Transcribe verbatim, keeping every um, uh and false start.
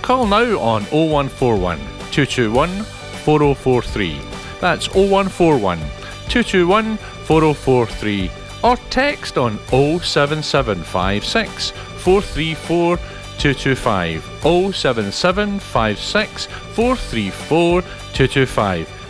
call now on oh one four one, two two one, four oh four three. That's oh one four one, two two one, four oh four three. Or text on oh seven seven five six, four three four, two two five. oh seven seven five six, four three four, two two five.